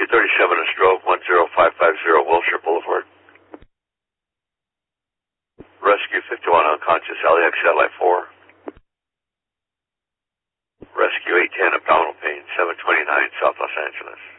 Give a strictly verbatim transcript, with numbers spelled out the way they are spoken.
thirty-seven, a stroke, one zero five five zero Wilshire Boulevard. Rescue fifty-one unconscious, L A X satellite four. Rescue eight ten abdominal pain, seven twenty-nine South Los Angeles.